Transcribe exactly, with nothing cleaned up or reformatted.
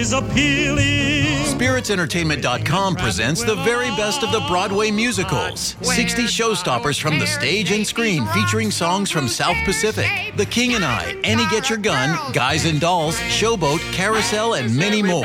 is appealing. Spirits Entertainment dot com presents the very best of the Broadway musicals. sixty showstoppers from the stage and screen featuring songs from South Pacific, The King and I, Annie Get Your Gun, Guys and Dolls, Showboat, Carousel, and many more.